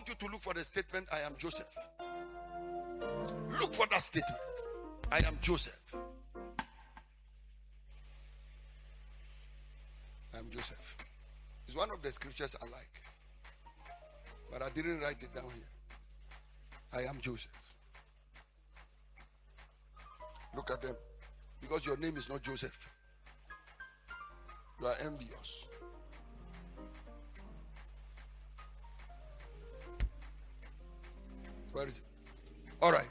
want you to look for the statement, I am Joseph. Look for that statement. I am Joseph. I am Joseph. It's one of the scriptures I like. But I didn't write it down here. I am Joseph. Look at them. Because your name is not Joseph. You are envious. Where is it? All right.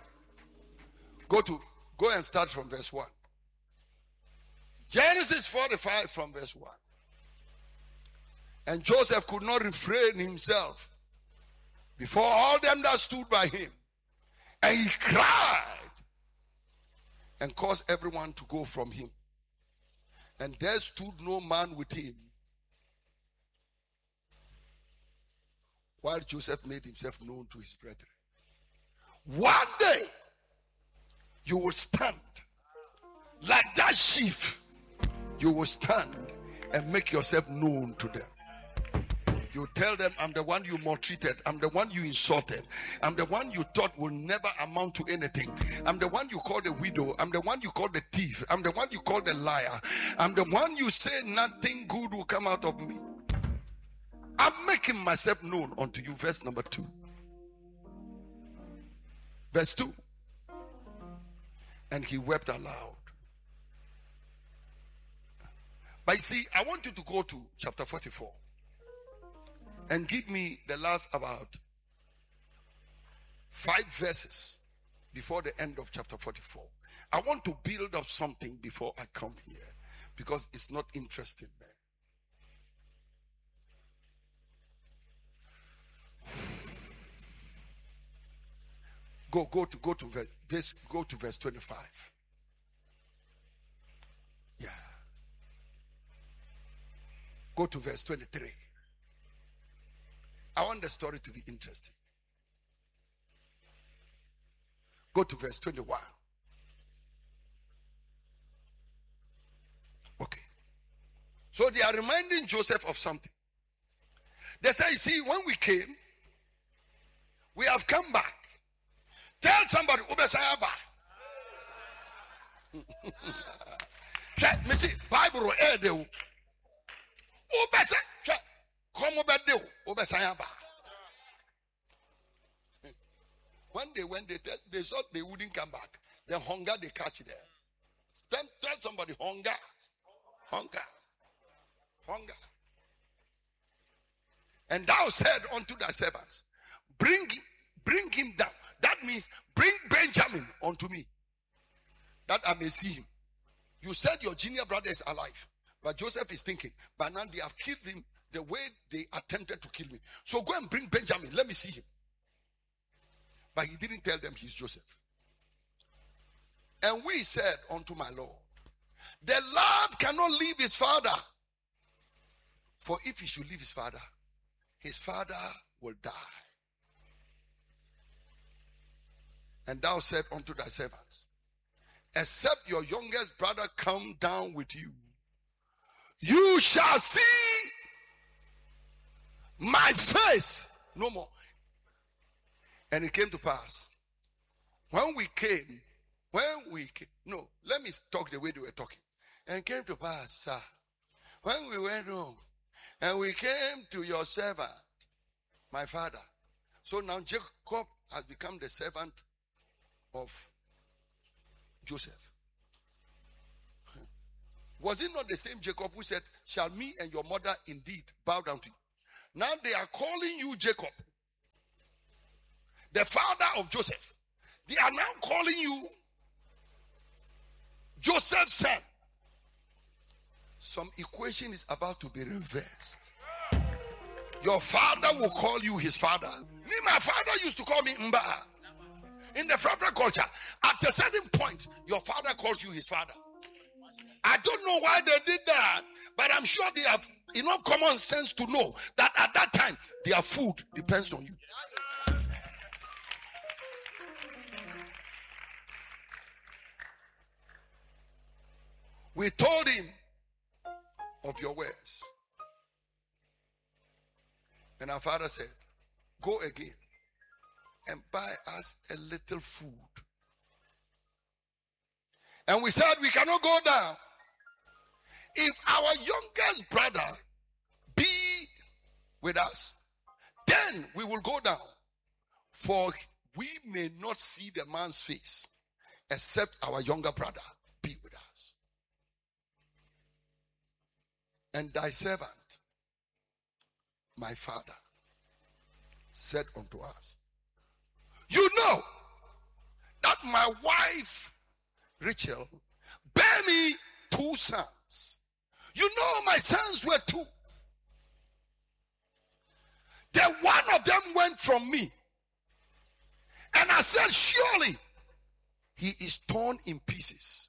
Go and start from verse 1. Genesis 45 from verse 1. And Joseph could not refrain himself before all them that stood by him. And he cried and caused everyone to go from him. And there stood no man with him, while Joseph made himself known to his brethren. One day, you will stand like that sheaf. You will stand and make yourself known to them. You tell them, I'm the one you maltreated. I'm the one you insulted. I'm the one you thought will never amount to anything. I'm the one you called a widow. I'm the one you called a thief. I'm the one you called a liar. I'm the one you say nothing good will come out of me. I'm making myself known unto you. Verse number 2. Verse 2. And he wept aloud. But you see, I want you to go to chapter 44. And give me the last about 5 verses before the end of chapter 44. I want to build up something before I come here, because it's not interesting, man. Go to verse 25. Yeah. Go to verse 23. I want the story to be interesting. Go to verse 21. Okay. So they are reminding Joseph of something. They say, see, when we came, we have come back. Tell somebody, Ubesayaba. Me see, Bible Ubesa. Come over there, Ubesayaba. When they went, they thought they wouldn't come back. Then hunger, they catch them. Tell somebody, hunger. And thou said unto thy servants, bring him down. That means bring Benjamin unto me, that I may see him. You said your junior brother is alive, but Joseph is thinking, by now they have killed him the way they attempted to kill me. So go and bring Benjamin, let me see him. But he didn't tell them he's Joseph. And we said unto my Lord, the lad cannot leave his father. For if he should leave his father will die. And thou said unto thy servants, except your youngest brother come down with you, you shall see my face no more. And it came to pass, let me talk the way they were talking. And it came to pass, sir, when we went home, and we came to your servant, my father. So now Jacob has become the servant of Joseph. Was it not the same Jacob who said, shall me and your mother indeed bow down to you? Now they are calling you Jacob, the father of Joseph. They are now calling you Joseph's son. Some equation is about to be reversed. Your father will call you his father. Me, my father used to call me Mba. In the Frafra culture, at a certain point, your father calls you his father. I don't know why they did that, but I'm sure they have enough common sense to know that at that time, their food depends on you. We told him of your words. And our father said, go again and buy us a little food. And we said we cannot go down. If our youngest brother be with us, then we will go down. For we may not see the man's face, except our younger brother be with us. And thy servant, my father, said unto us, you know that my wife Rachel bare me 2 sons. You know my sons were 2. Then one of them went from me. And I said, surely he is torn in pieces.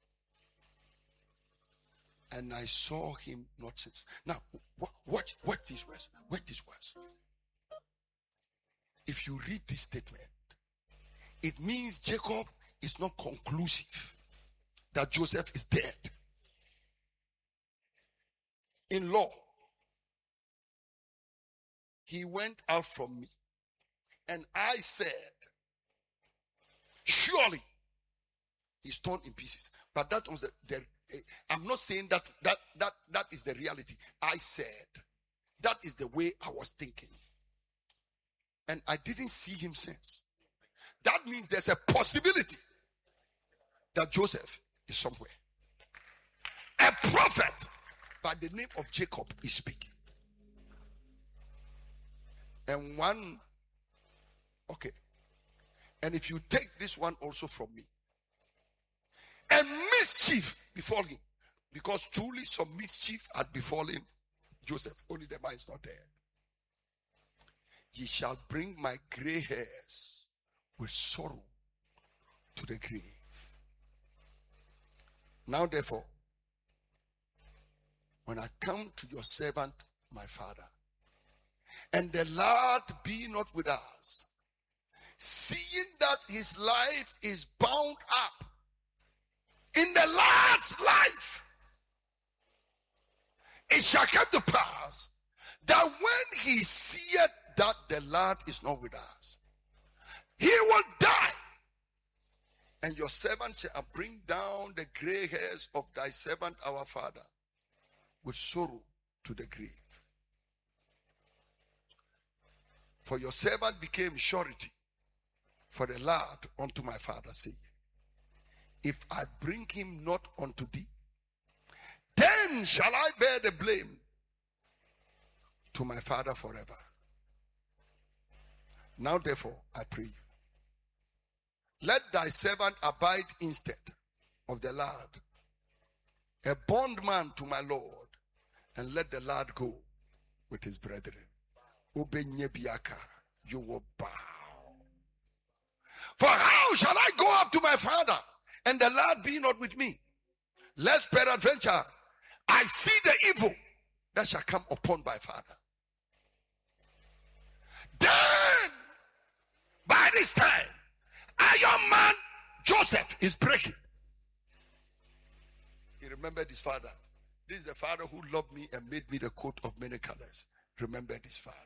And I saw him not since. Now, watch these words. Watch these words. If you read this statement, it means Jacob is not conclusive that Joseph is dead. In law, he went out from me, and I said, surely he's torn in pieces. But that was the I'm not saying that is the reality. I said that is the way I was thinking, and I didn't see him since. That means there's a possibility that Joseph is somewhere. A prophet by the name of Jacob is speaking. And and if you take this one also from me, and mischief befall him, because truly some mischief had befallen Joseph, only the man is not there. Ye shall bring my gray hairs with sorrow to the grave. Now therefore, when I come to your servant, my father, and the lad be not with us, seeing that his life is bound up in the lad's life, it shall come to pass that when he seeth that the lad is not with us, he will die. And your servant shall bring down the gray hairs of thy servant our father with sorrow to the grave. For your servant became surety for the lad unto my father, saying, if I bring him not unto thee, then shall I bear the blame to my father forever. Now therefore, I pray you, let thy servant abide instead of the lad, a bondman to my Lord, and let the lad go with his brethren. Ubenyebiaka, you will bow. For how shall I go up to my father, and the lad be not with me? Lest peradventure I see the evil that shall come upon my father. Then, by this time, Iron Man Joseph is breaking. He remembered his father. This is the father who loved me and made me the coat of many colors. Remembered his father.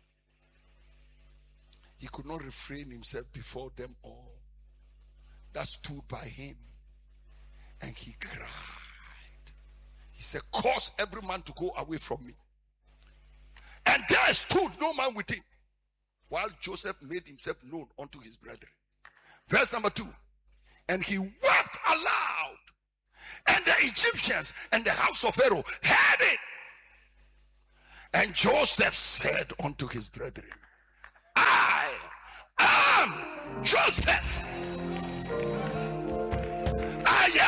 He could not refrain himself before them all that stood by him. And he cried. He said, cause every man to go away from me. And there stood no man with him, while Joseph made himself known unto his brethren. Verse number 2. And he wept aloud. And the Egyptians and the house of Pharaoh heard it. And Joseph said unto his brethren, I am Joseph.